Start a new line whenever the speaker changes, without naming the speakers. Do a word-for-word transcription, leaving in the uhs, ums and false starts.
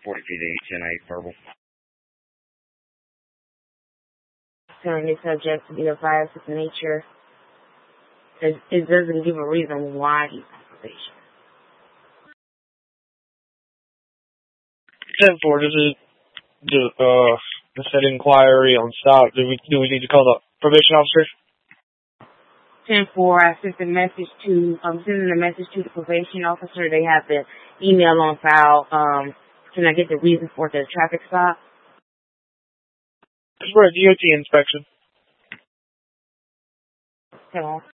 forty P D, ten eight verbal.
Telling the subject to be advised of the nature. It, it doesn't give a reason why he's on probation.
ten four, this is the, uh, the set inquiry on stop. Do we, do we need to call the probation officer?
ten four, I sent a message to, I'm sending a message to the probation officer. They have the email on file. Um, can I get the reason for the traffic stop?
It's for a D O T inspection.
Come on.